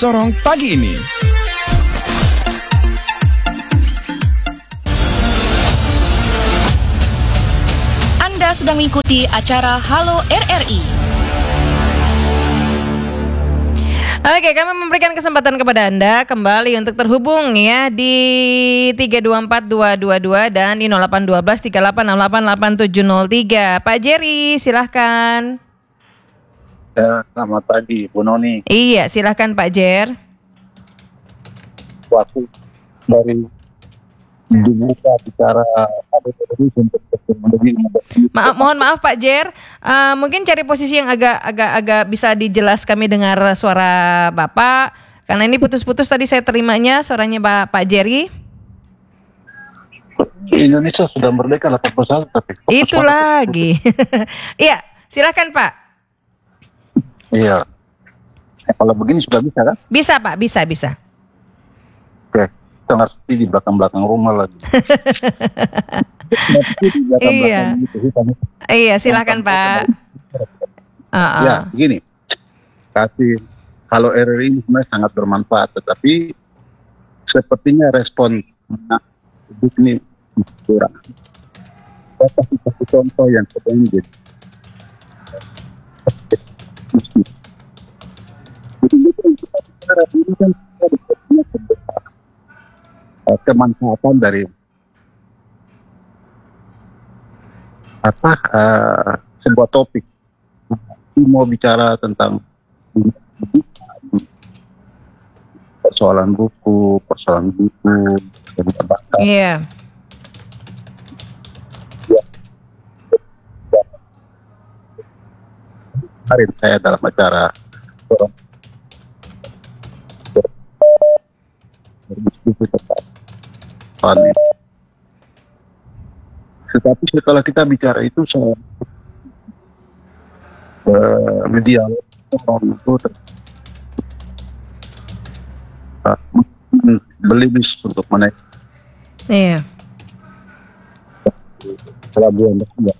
Sorong pagi ini. Anda sedang mengikuti acara Halo RRI. Oke, kami memberikan kesempatan kepada Anda kembali untuk terhubung ya di 3242222 dan di 0812 38688703. Pak Jerry, silahkan. Ya, selamat pagi, Bu Noni. Iya, silahkan Pak Jer. Waktu dari dibuka bicara Mohon maaf Pak Jer, mungkin cari posisi yang agak bisa dijelas kami dengar suara Bapak, karena ini putus-putus tadi saya terimanya suaranya Pak Jerry. Indonesia sudah merdeka 81 tapi itu lagi. Iya, silakan Pak. Iya. Kalau begini sudah bisa kan? Bisa Pak, bisa. Oke, kita nggak sepi di belakang rumah lagi. Iya. Iya, silakan Pak. Ya, begini. Kasih Halo RRI ini sebenarnya sangat bermanfaat, tetapi sepertinya respon publik ini kurang. Saya kasih contoh yang sebenarnya ini kan kemanfaatan dari sebuah topik. Mau bicara tentang persoalan buku, dan bahasa. Iya. Kemarin saya dalam acara berdiskusi tentang panen. Tetapi setelah kita bicara itu saya media orang itu belibis untuk menaik. Iya. Pelabuhan tersebut.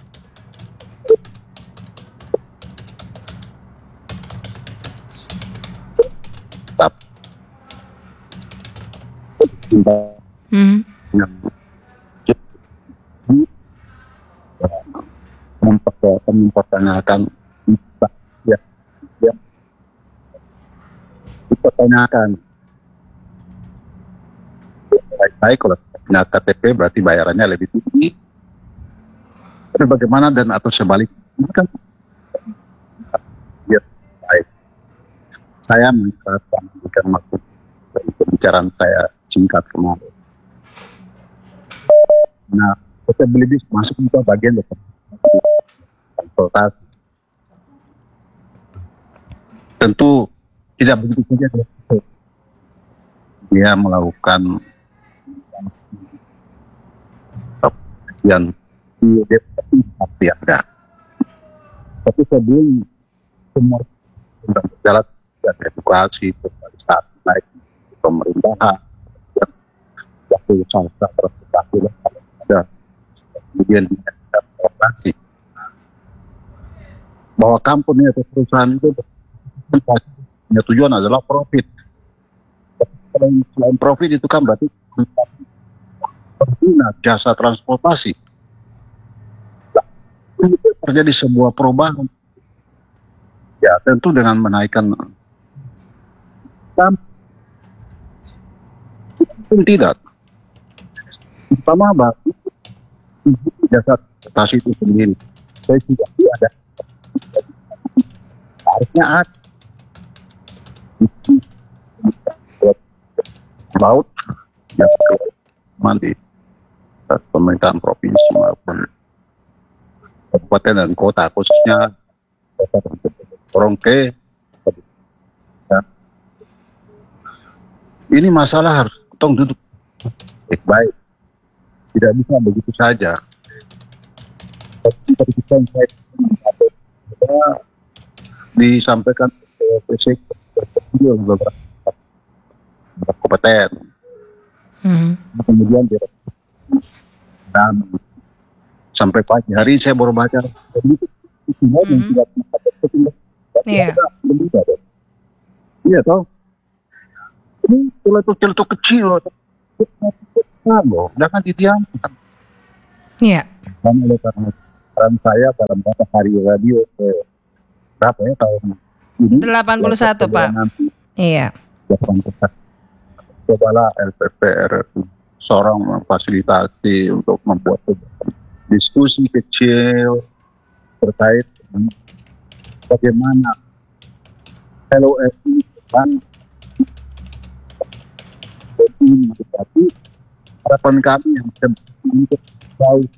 Mempertanyakan dipertanyakan baik kalau punya KTP berarti bayarannya lebih tinggi, tapi bagaimana dan atau sebaliknya kan ya, baik. Saya mengatakan bukan maksud pembicaraan saya singkat kemarin. Nah, kita beli masuk itu bagian dari konsultasi. Tentu tidak begitu saja dia melakukan yang pasti ada. Tapi sebelum semua berjalan dan edukasi, sosialisasi naik pemerintahan, waktu usaha transportasi ada, kemudian operasi bahwa company atau perusahaan itu punya tujuan adalah profit. Selain profit itu kan berarti pengguna jasa transportasi. Itu terjadi sebuah perubahan. Ya tentu dengan menaikkan pun tidak. Pertama bagi jasa transportasi itu sendiri. Saya tidak ada. Harusnya ada. Laut yang di pemerintahan provinsi maupun kabupaten dan kota, khususnya Rongke. Ini masalah harus tong duduk baik-baik, tidak bisa begitu saja. Disampaikan beberapa kompeten. Kemudian dan sampai pagi hari saya baru baca Iya. Iya toh. Ini celetuk-celetuk kecil. Loh, jangan didiamkan. Iya. Dan oleh karena peran saya dalam beberapa hari radio berapa ya tahun ini 81 Pak. nanti Iya. 81. Cobalah LPPR seorang memfasilitasi untuk membuat diskusi kecil terkait dengan bagaimana LOSI dan tapi harapan kami yang untuk jauh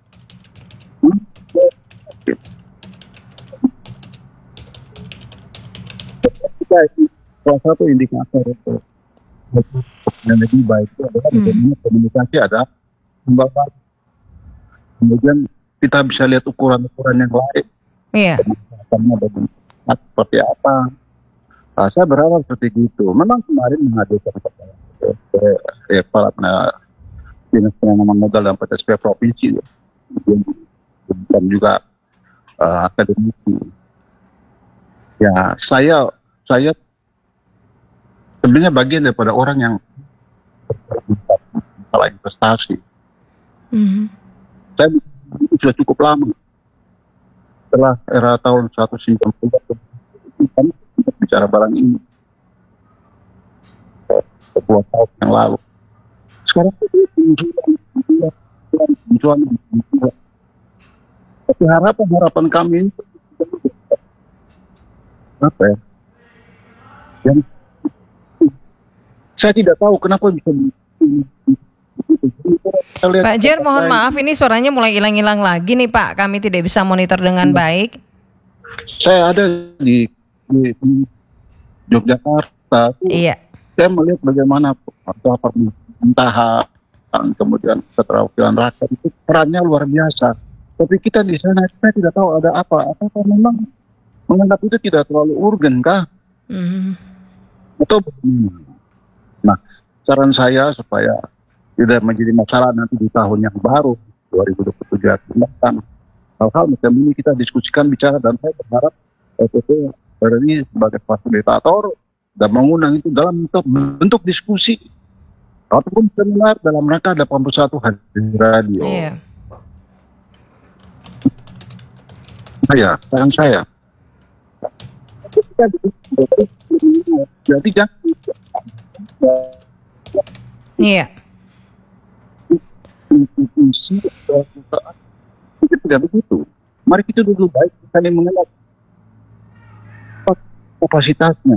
kita itu salah satu indikator untuk yang lebih baik itu adalah bagaimana komunikasi ada pembahasan. Kemudian kita bisa lihat ukuran-ukuran yang lain. Iya. Karena bagaimana seperti apa. Nah, saya berharap seperti itu. Memang kemarin menghadirkan kepala dinas penanaman modal dan PTSP provinsi, dan juga akademisi. Ya, saya sebenarnya bagian daripada orang yang masalah investasi. Saya sudah cukup lama. Setelah era tahun 1990 kami bicara barang ini 10 tahun yang lalu. Sekarang tujuan tapi harapan kami ini apa ya? Yang saya tidak tahu kenapa bisa Pak Jer, mohon maaf ini suaranya mulai hilang-hilang lagi nih Pak. Kami tidak bisa monitor dengan baik. Saya ada di Yogyakarta. Iya. Saya melihat bagaimana pemerintahan, kemudian keterwakilan rakyat itu perannya luar biasa. Tapi kita di sana kita tidak tahu ada apa. Apakah memang menganggap itu tidak terlalu urgen kah? Atau bagaimana? Nah, saran saya supaya tidak menjadi masalah nanti di tahun yang baru 2027 akan hal-hal macam ini kita diskusikan, bicara, dan saya berharap LPP ini sebagai fasilitator dan mengundang itu dalam bentuk diskusi ataupun seminar dalam rangka 81 hari radio. Iya. Saran saya. Jadi jangan. Iya. Institusi itu tidak begitu. Mari kita dulu baik saling mengenal kapasitasnya.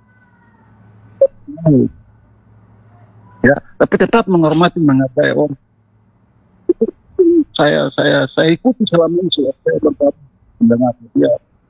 Ya, tapi tetap menghormati, menghargai orang. Saya ikuti selama ini saya berkata mendengar dia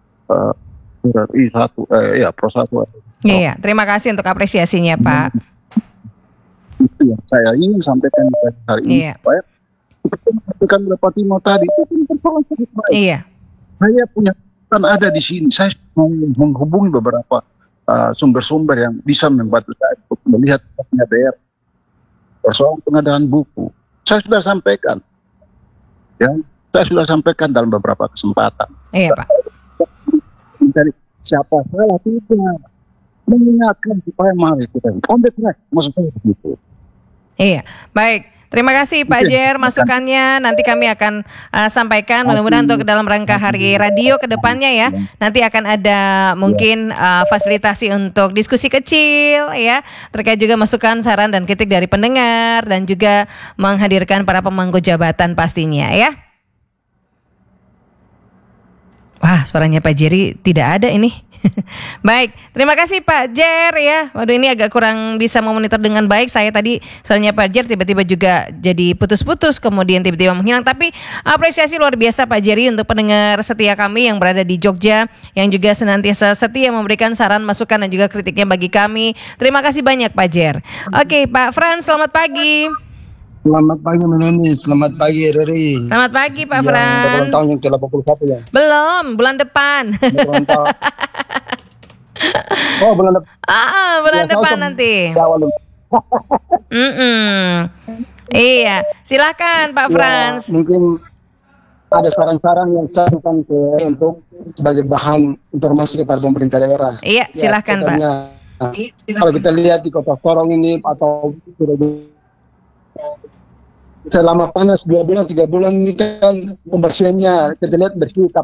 Pro 1. Iya, terima kasih untuk apresiasinya Pak. Itu yang saya ingin sampaikan di hari ini. Iya. Supaya seperti yang disampaikan oleh Pak Timo tadi, itu pun persoalan sangat baik. Iya. Saya punya kan ada di sini. Saya menghubungi beberapa sumber-sumber yang bisa membantu saya untuk melihat punya daerah persoalan pengadaan buku. Saya sudah sampaikan, ya, saya sudah sampaikan dalam beberapa kesempatan. Iya Pak. Dari siapa salah tidak mengingatkan supaya mari kita on the track, maksudnya begitu. Iya, baik. Terima kasih Pak Jer masukannya. Nanti kami akan sampaikan mudah-mudahan untuk dalam rangka hari radio ke depannya ya. Nanti akan ada mungkin fasilitasi untuk diskusi kecil ya. Terkait juga masukan, saran dan kritik dari pendengar dan juga menghadirkan para pemangku jabatan pastinya ya. Wah, suaranya Pak Jerry tidak ada ini. Baik, terima kasih Pak Jer ya. Waduh, ini agak kurang bisa memonitor dengan baik. Saya tadi suaranya Pak Jer tiba-tiba juga jadi putus-putus, kemudian tiba-tiba menghilang. Tapi apresiasi luar biasa Pak Jerry untuk pendengar setia kami yang berada di Jogja, yang juga senantiasa setia memberikan saran, masukan dan juga kritiknya bagi kami. Terima kasih banyak Pak Jer. Oke, Pak Frans, selamat pagi. Selamat pagi Menoni, selamat pagi Riri. Selamat pagi Pak Yang Frans. ulang tahun yang ke-81 ya. Belum, bulan depan. Ulang tahun. Oh, bulan depan. Bulan depan nanti. Iya, silakan Pak Frans. Ya, mungkin ada saran-saran yang saya berikan untuk sebagai bahan informasi kepada pemerintah daerah. Iya, silakan Pak. Nah, kalau kita lihat di Kota Sorong ini atau selama panas 2 bulan 3 bulan ini kan pembersihannya kita lihat bersih,